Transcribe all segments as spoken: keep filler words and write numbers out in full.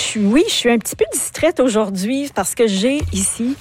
suis, oui, je suis un petit peu distraite aujourd'hui parce que j'ai ici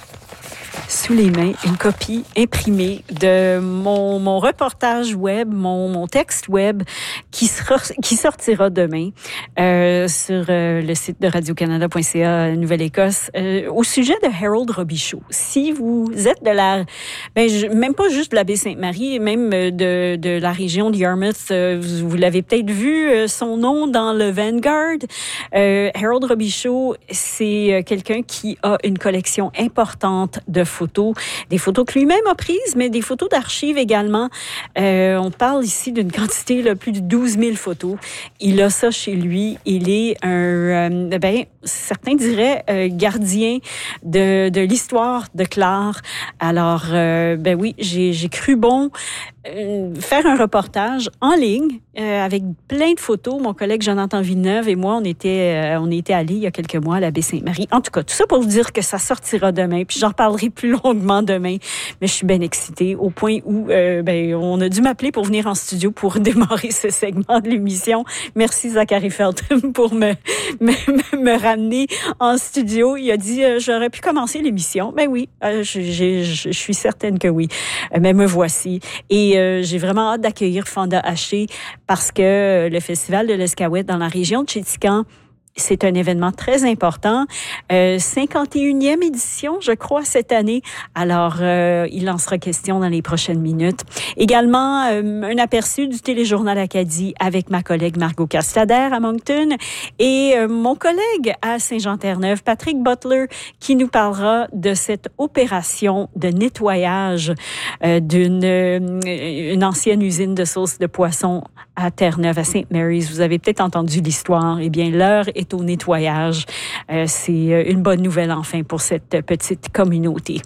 sous les mains une copie imprimée de mon, mon reportage web, mon, mon texte web qui, sera, qui sortira demain euh, sur euh, le site de radio canada point c a Nouvelle-Écosse euh, au sujet de Harold Robichaud. Si vous êtes de la... Ben, je, même pas juste de la Baie-Sainte-Marie, même de, de la région de Yarmouth, euh, vous, vous l'avez peut-être vu, euh, son nom dans le Vanguard. Euh, Harold Robichaud, c'est quelqu'un qui a une collection importante de photos, des photos que lui-même a prises, mais des photos d'archives également. Euh, on parle ici d'une quantité, là, plus de douze mille photos. Il a ça chez lui. Il est un, euh, ben, certains diraient, euh, gardien de, de l'histoire de Clare. Alors, euh, ben oui, j'ai, j'ai cru bon euh, faire un reportage en ligne euh, avec plein de photos. Mon collègue Jonathan Villeneuve et moi, on était, euh, on était allés il y a quelques mois à la Baie-Sainte-Marie. En tout cas, tout ça pour vous dire que ça sortira demain, puis j'en parlerai plus longuement demain. Mais je suis bien excitée au point où euh, ben, on a dû m'appeler pour venir en studio pour démarrer ce segment de l'émission. Merci Zachary Felton pour me, me, me ramener en studio. Il a dit euh, j'aurais pu commencer l'émission. Ben oui, euh, je, je, je, je suis certaine que oui. Euh, mais me voici. Et euh, j'ai vraiment hâte d'accueillir Fonda Haché parce que le Festival de l'Escaouette dans la région de Chéticamp, c'est un événement très important. Euh, cinquante et unième édition, je crois, cette année. Alors, euh, il en sera question dans les prochaines minutes. Également, euh, un aperçu du Téléjournal Acadie avec ma collègue Margot Castader à Moncton et euh, mon collègue à Saint-Jean-Terre-Neuve, Patrick Butler, qui nous parlera de cette opération de nettoyage euh, d'une euh, une ancienne usine de sauce de poisson à Terre-Neuve, à Saint Mary's. Vous avez peut-être entendu l'histoire. Eh bien, l'heure est au nettoyage. Euh, c'est une bonne nouvelle, enfin, pour cette petite communauté.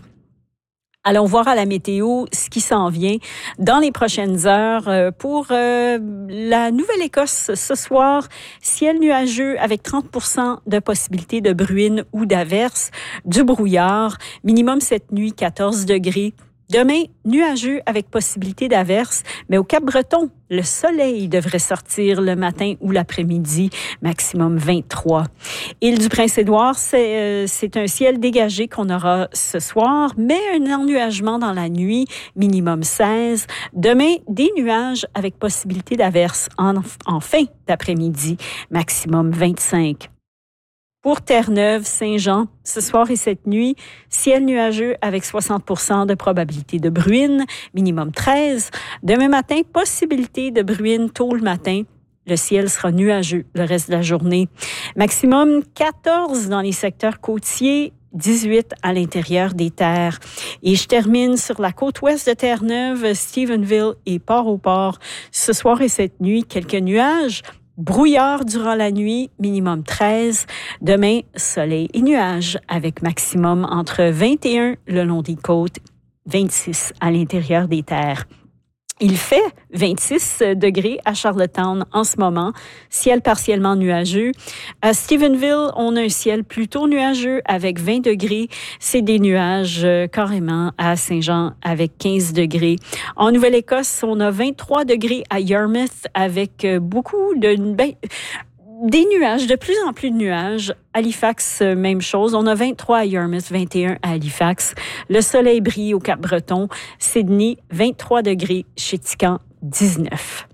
Allons voir à la météo ce qui s'en vient dans les prochaines heures. Pour euh, la Nouvelle-Écosse, ce soir, ciel nuageux avec trente pour cent de possibilité de bruine ou d'averse, du brouillard, minimum cette nuit quatorze degrés. Demain, nuageux avec possibilité d'averse, mais au Cap-Breton, le soleil devrait sortir le matin ou l'après-midi, maximum vingt-trois. Île du Prince-Édouard, c'est, euh, c'est un ciel dégagé qu'on aura ce soir, mais un ennuagement dans la nuit, minimum seize. Demain, des nuages avec possibilité d'averse en, en fin d'après-midi, maximum vingt-cinq. Pour Terre-Neuve, Saint-Jean, ce soir et cette nuit, ciel nuageux avec soixante pour cent de probabilité de bruine, minimum treize. Demain matin, possibilité de bruine tôt le matin. Le ciel sera nuageux le reste de la journée. Maximum quatorze dans les secteurs côtiers, dix-huit à l'intérieur des terres. Et je termine sur la côte ouest de Terre-Neuve, Stephenville et Port-au-Port. Ce soir et cette nuit, quelques nuages. Brouillard durant la nuit, minimum treize. Demain, soleil et nuages avec maximum entre vingt et un le long des côtes, vingt-six à l'intérieur des terres. Il fait vingt-six degrés à Charlottetown en ce moment, ciel partiellement nuageux. À Stephenville, on a un ciel plutôt nuageux avec vingt degrés. C'est des nuages euh, carrément à Saint-Jean avec quinze degrés. En Nouvelle-Écosse, on a vingt-trois degrés à Yarmouth avec euh, beaucoup de... Ben, des nuages, de plus en plus de nuages. Halifax, même chose. On a vingt-trois à Yarmouth, vingt et un à Halifax. Le soleil brille au Cap-Breton. Sydney, vingt-trois degrés. Chéticamp, dix-neuf.